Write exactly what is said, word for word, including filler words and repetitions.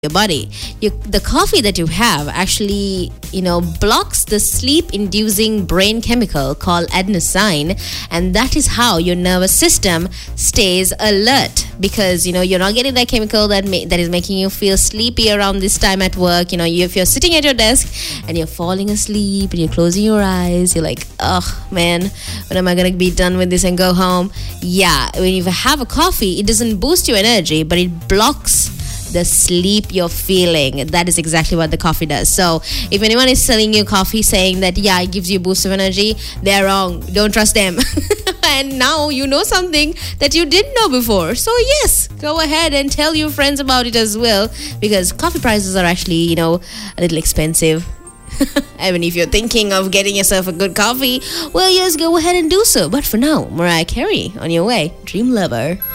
your body. You, the coffee that you have actually, you know, blocks the sleep-inducing brain chemical called adenosine, and that is how your nervous system stays alert. Because you know you're not getting that chemical that ma- that is making you feel sleepy around this time at work. You know, you, if you're sitting at your desk and you're falling asleep and you're closing your eyes, you're like, oh man, when am I gonna be done with this and go home? Yeah, when you have a coffee, it doesn't boost your energy, but it blocks the sleep you're feeling. That is exactly what the coffee does. So if anyone is selling you coffee saying that yeah it gives you a boost of energy, they're wrong. Don't trust them. And now you know something that you didn't know before. So yes, go ahead and tell your friends about it as well, because coffee prices are actually, you know, a little expensive. I mean, if you're thinking of getting yourself a good coffee, well, yes, go ahead and do so. But for now, Mariah Carey on your way. Dream Lover.